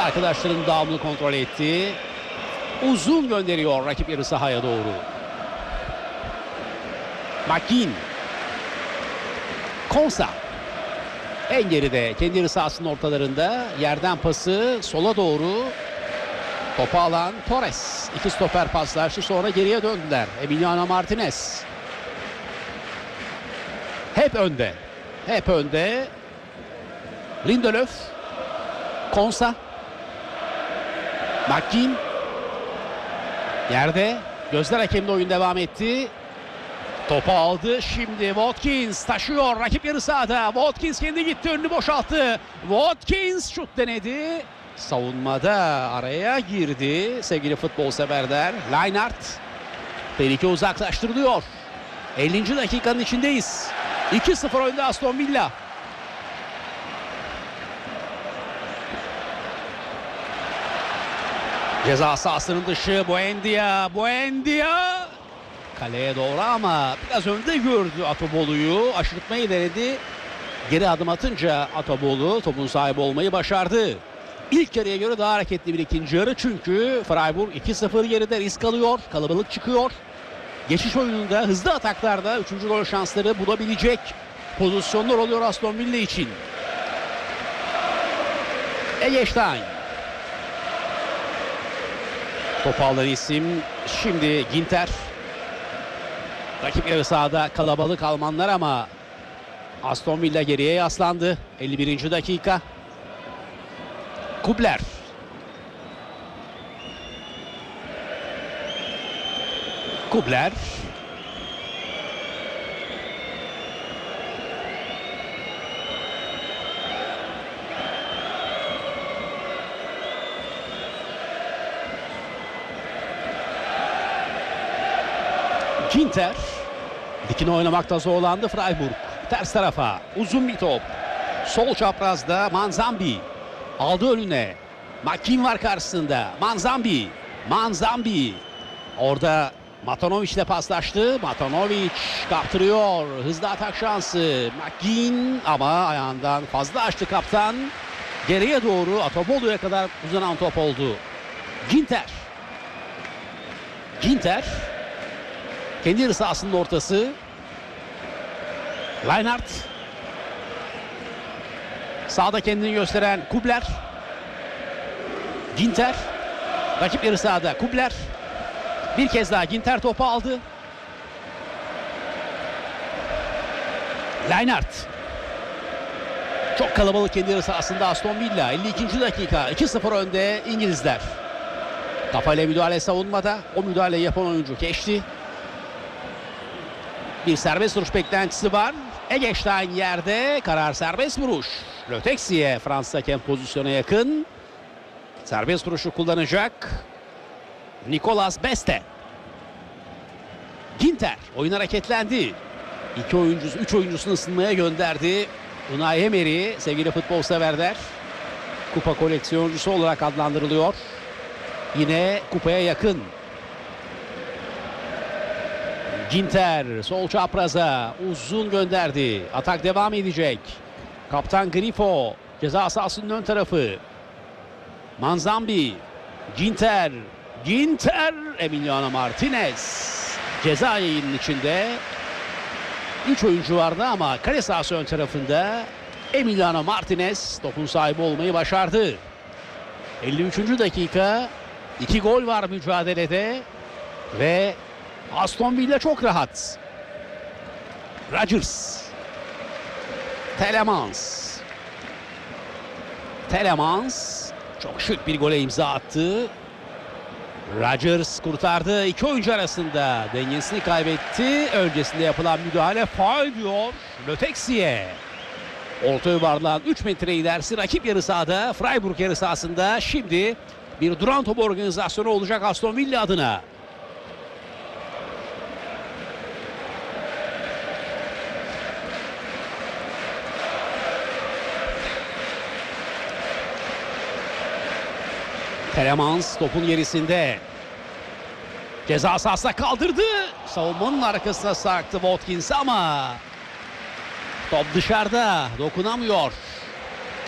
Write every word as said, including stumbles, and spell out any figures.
Arkadaşların dağımını kontrol etti. Uzun gönderiyor rakip yarı sahaya doğru. Makin. Konsa. En geride kendi yarı sahasının ortalarında. Yerden pası sola doğru. Topu alan Torres. İki stoper paslaştı, sonra geriye döndüler. Emiliano Martinez. Hep önde. Hep önde. Lindelöf. Konsa. Makin. Yerde. Gözler hakemde, oyun devam etti. Topu aldı. Şimdi Watkins taşıyor. Rakip yarı sahada. Watkins kendi gitti. Önünü boşalttı. Watkins şut denedi. Savunmada araya girdi sevgili futbol severler. Lienhardt. Tehlike uzaklaştırılıyor. ellinci dakikanın içindeyiz. iki sıfır önde Aston Villa. Ceza sahasının dışı Buendia. Buendia. Kaleye doğru ama biraz önde gördü Atobolu'yu. Aşırtmayı denedi. Geri adım atınca Atobolu topun sahibi olmayı başardı. İlk yarıya göre daha hareketli bir ikinci yarı. Çünkü Freiburg iki sıfır geride, risk alıyor. Kalabalık çıkıyor. Geçiş oyununda, hızlı ataklarda üçüncü gol şansları bulabilecek pozisyonlar oluyor Aston Villa için. Eggestein. Topu alan isim şimdi Ginter. Rakip yarı sahada kalabalık Almanlar ama Aston Villa geriye yaslandı. elli birinci dakika. Kubler. Kubler. Ginter. Dikine oynamakta zorlandı Freiburg. Ters tarafa uzun bir top. Sol çaprazda Manzambi. Aldı önüne. Makin var karşısında. Manzambi. Manzambi. Orada Matanovic ile paslaştı. Matanovic kaptırıyor. Hızlı atak şansı. Makin ama ayağından fazla açtı kaptan. Geriye doğru Atobolu'ya kadar uzanan top oldu. Ginter. Ginter. Kendi yarı sahasının ortası. Lienhardt. Sağda kendini gösteren Kubler. Ginter. Rakip yarı sahada Kubler. Bir kez daha Ginter topu aldı. Lienhardt. Çok kalabalık kendi yarı sahasında Aston Villa. elli ikinci dakika. iki sıfır önde İngilizler. Kafayla müdahale savunmada. O müdahaleyi yapan oyuncu geçti. Bir serbest vuruş beklentisi var. Eggestein yerde. Karar serbest vuruş. Le Texier Fransız hakem pozisyona yakın. Serbest vuruşu kullanacak. Nicolas Beste. Ginter. Oyun hareketlendi. İki oyuncusu, üç oyuncusunu ısınmaya gönderdi. Unai Emery sevgili futbol severler. Kupa koleksiyoncusu olarak adlandırılıyor. Yine kupaya yakın. Ginter sol çapraza uzun gönderdi. Atak devam edecek. Kaptan Grifo ceza sahasının ön tarafı. Manzambi. Ginter. Ginter. Emiliano Martinez. Ceza yayının içinde. üç oyuncu vardı ama kale sahası ön tarafında Emiliano Martinez topun sahibi olmayı başardı. elli üçüncü dakika. iki gol var mücadelede ve Aston Villa çok rahat. Rodgers. Telemans. Telemans çok şık bir gole imza attı. Rodgers kurtardı. İki oyuncu arasında dengesini kaybetti. Öncesinde yapılan müdahale faul diyor Le Texier. Orta yuvarlağın üç metre ilerisi rakip yarı sahada. Freiburg yarı sahasında şimdi bir duran top organizasyonu olacak Aston Villa adına. Telemans topun gerisinde. Ceza sahasına kaldırdı. Savunmanın arkasına sarktı Watkins ama top dışarıda, dokunamıyor.